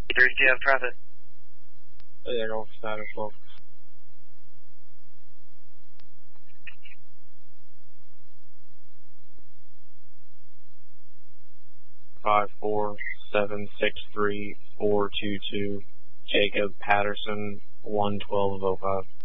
Do you have traffic? Yeah, go status well. 54763-422 Jacob Patterson 11205.